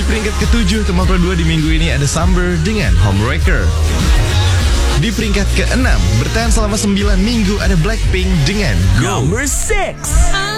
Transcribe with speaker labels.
Speaker 1: peringkat ke-7 atau nomor 2 di minggu ini ada Summer dengan Homewrecker. Di peringkat ke-6 bertahan selama 9 minggu ada Blackpink dengan Go.
Speaker 2: Number 6.